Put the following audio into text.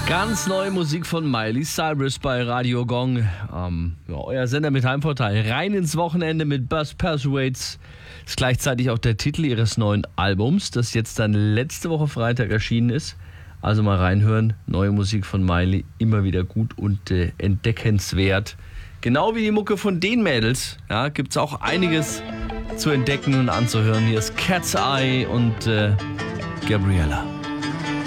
Ganz neue Musik von Miley Cyrus bei Radio Gong. Euer Sender mit Heimvorteil. Rein ins Wochenende mit Buzz Persuades. Ist gleichzeitig auch der Titel ihres neuen Albums, das jetzt dann letzte Woche Freitag erschienen ist. Also mal reinhören. Neue Musik von Miley, immer wieder gut und entdeckenswert. Genau wie die Mucke von den Mädels. Ja, gibt es auch einiges zu entdecken und anzuhören. Hier ist Cat's Eye und Gabriella.